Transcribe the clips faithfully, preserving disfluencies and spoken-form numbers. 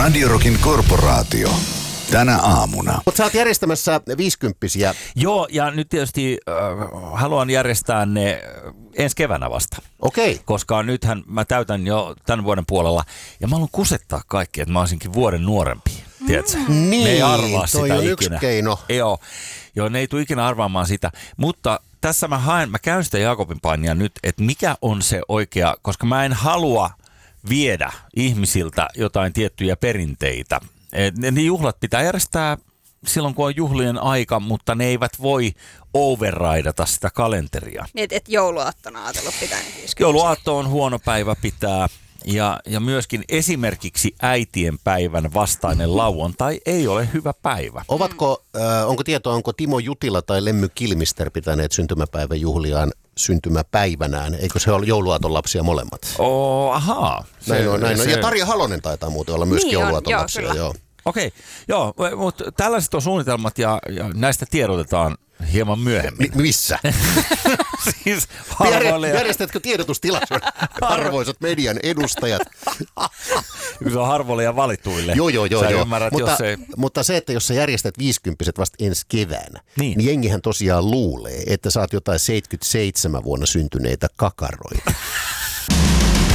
Radio Rockin korporaatio. Tänä aamuna. Mutta sä oot järjestämässä viisikymppisiä. Joo, ja nyt tietysti äh, haluan järjestää ne ensi keväänä vasta. Okei. Okay. Koska nythän mä täytän jo tämän vuoden puolella, ja mä haluan kusettaa kaikki, että mä olisinkin vuoden nuorempi. Tiedätkö? Mm. Niin, ne ei arvaa toi sitä on ikinä. yksi keino. Joo, joo, ne ei tule ikinä arvaamaan sitä. Mutta tässä mä haen, mä käyn sitä Jaakobin painia nyt, että mikä on se oikea, koska mä en halua viedä ihmisiltä jotain tiettyjä perinteitä. Ne, ne juhlat pitää järjestää silloin, kun on juhlien aika, mutta ne eivät voi overridata sitä kalenteria. Niin, että et jouluaattona ajatellut pitää niin viisikymmentä. Jouluaatto on huono päivä pitää. Ja, ja myöskin esimerkiksi äitien päivän vastainen lauantai ei ole hyvä päivä. Ovatko, äh, onko tietoa, onko Timo Jutila tai Lemmy Kilmister pitäneet syntymäpäivän juhliaan syntymäpäivänään? Eikö se ole jouluaaton lapsia molemmat? Oh, ahaa. Näin on, näin on. Se... Ja Tarja Halonen taitaa muuten olla myöskin niin jouluaaton on, lapsia. Joo, joo. Okei, okay, joo, mutta tällaiset on suunnitelmat ja, ja näistä tiedotetaan hieman myöhemmin. Mi- missä? Siis harvoille... Järjestätkö tiedotustilaisuuden, arvoisat median edustajat? Se on harvoille ja valituille. Joo, joo, joo. joo. Ymmärrät, mutta, jos ei... mutta se, että jos sä järjestät viisikymppiset vasta ensi keväänä, niin. niin jengihän tosiaan luulee, että sä oot jotain seitsemänkymmentäseitsemän vuonna syntyneitä kakaroita.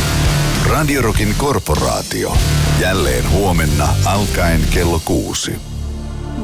Radio Rockin korporaatio. Jälleen huomenna alkaen kello kuusi.